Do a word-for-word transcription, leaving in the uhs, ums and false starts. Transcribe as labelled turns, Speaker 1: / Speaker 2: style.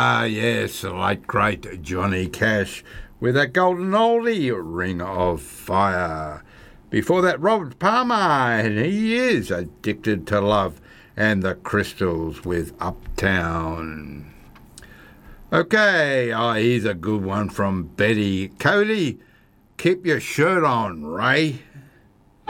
Speaker 1: Ah, yes, the late great Johnny Cash with that golden oldie, Ring of Fire. Before that, Robert Palmer, and he is Addicted to Love, and the Crystals with Uptown. Okay, oh, here's a good one from Betty Cody. Keep your shirt on, Ray.